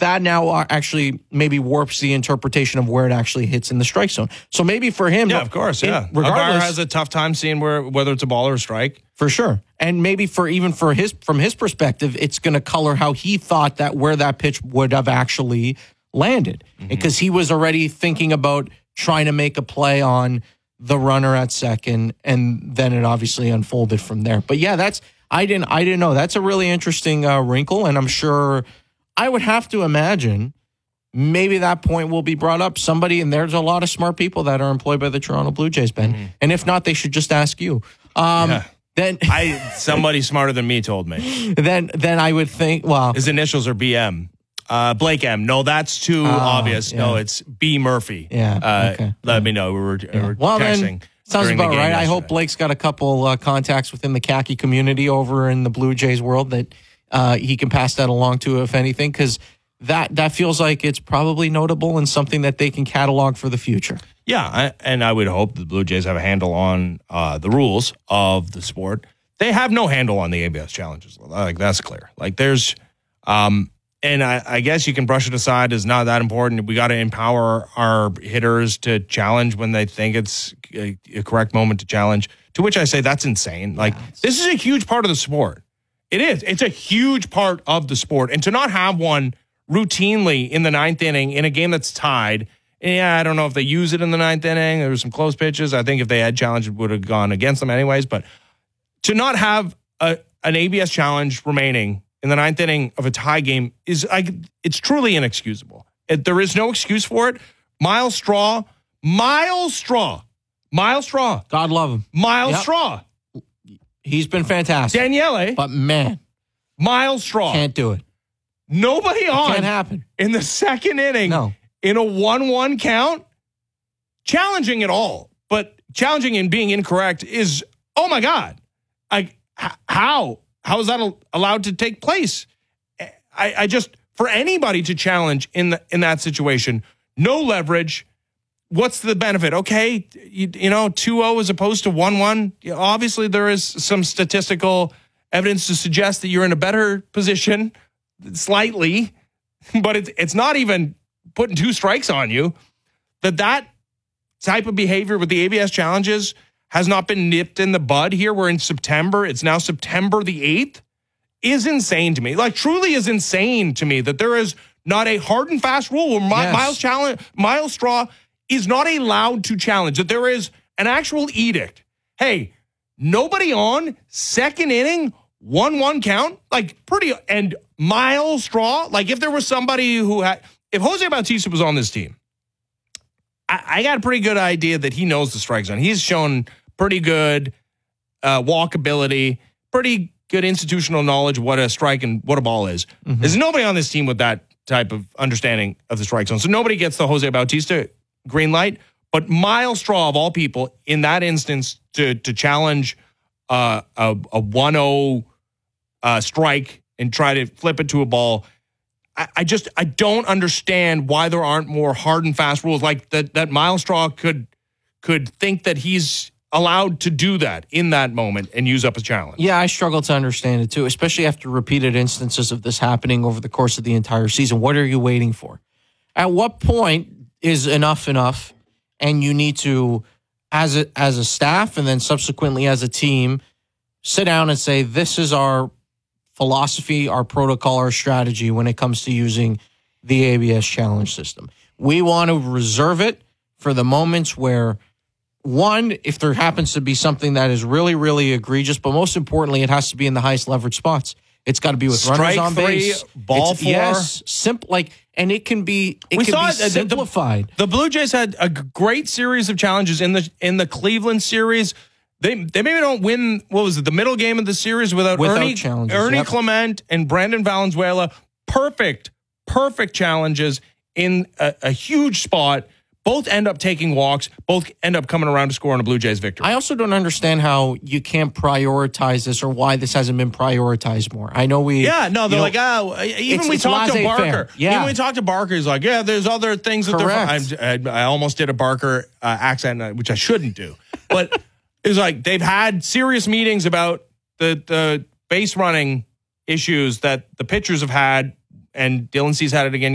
that now actually maybe warps the interpretation of where it actually hits in the strike zone. So maybe for him, yeah, of course, yeah. Regardless, has a tough time seeing whether it's a ball or a strike. For sure. And maybe from his perspective, it's going to color how he thought that where that pitch would have actually landed. Because he was already thinking about trying to make a play on the runner at second, and then it obviously unfolded from there. But yeah, I didn't know. That's a really interesting wrinkle, and I'm sure I would have to imagine maybe that point will be brought up. Somebody, and there's a lot of smart people that are employed by the Toronto Blue Jays, Ben. And if not, they should just ask you. Then somebody smarter than me told me. Then I would think, well, his initials are BM. Blake M. No, that's too obvious. Yeah. No, it's B. Murphy. Yeah. Okay. Let me know. We were texting. Then, sounds about right. I hope Blake's got a couple contacts within the khaki community over in the Blue Jays world that he can pass that along to, if anything, because that feels like it's probably notable and something that they can catalog for the future. Yeah, and I would hope the Blue Jays have a handle on the rules of the sport. They have no handle on the ABS challenges. Like, that's clear. Like, there's... And I guess you can brush it aside as not that important. We got to empower our hitters to challenge when they think it's a correct moment to challenge, to which I say that's insane. Like, this is a huge part of the sport. It is. It's a huge part of the sport. And to not have one routinely in the ninth inning in a game that's tied, I don't know if they use it in the ninth inning. There were some close pitches. I think if they had challenged, it would have gone against them anyways. But to not have an ABS challenge remaining in the ninth inning of a tie game it's truly inexcusable. There is no excuse for it. Myles Straw. God love him. Myles Straw. He's been fantastic. Daniele. But man, Myles Straw. Can't do it. Nobody on. Can't happen. In the second inning. No. In a 1-1 count. Challenging it all. But challenging and being incorrect is, oh my God. How? How is that allowed to take place? I just, for anybody to challenge in that situation, no leverage. What's the benefit? Okay, you know, 2-0 as opposed to 1-1. Obviously, there is some statistical evidence to suggest that you're in a better position, slightly, but it's not even putting two strikes on you. That type of behavior with the ABS challenges has not been nipped in the bud here. We're in September. It's now September the 8th. Is insane to me. Like, truly is insane to me that there is not a hard and fast rule where Myles Straw is not allowed to challenge. That there is an actual edict. Hey, nobody on, second inning, 1-1 count. Like, and Myles Straw, like, if there was somebody if Jose Bautista was on this team, I got a pretty good idea that he knows the strike zone. He's shown pretty good walkability, pretty good institutional knowledge of what a strike and what a ball is. There's nobody on this team with that type of understanding of the strike zone. So nobody gets the Jose Bautista green light. But Myles Straw, of all people, in that instance, to challenge a 1-0 strike and try to flip it to a ball, I don't understand why there aren't more hard and fast rules like that Myles Straw could think that he's allowed to do that in that moment and use up a challenge. Yeah, I struggle to understand it too, especially after repeated instances of this happening over the course of the entire season. What are you waiting for? At what point is enough and you need to, as a staff and then subsequently as a team, sit down and say, this is our philosophy, our protocol, our strategy when it comes to using the ABS challenge system. We want to reserve it for the moments where, one, if there happens to be something that is really, really egregious, but most importantly, it has to be in the highest leverage spots. It's got to be with runners on base. Ball four. Yes, simple. And it can be simplified. The Blue Jays had a great series of challenges in the Cleveland series. They maybe don't win, what was it, the middle game of the series without Ernie Clement and Brandon Valenzuela. Perfect challenges in a huge spot. Both end up taking walks. Both end up coming around to score on a Blue Jays victory. I also don't understand how you can't prioritize this or why this hasn't been prioritized more. I know we... Yeah, no, they're like, even we talked to Barker. Yeah. Even we talked to Barker, he's like, yeah, there's other things that Correct. I almost did a Barker accent, which I shouldn't do. But it's like they've had serious meetings about the base running issues that the pitchers have had, and Dylan Cease had it again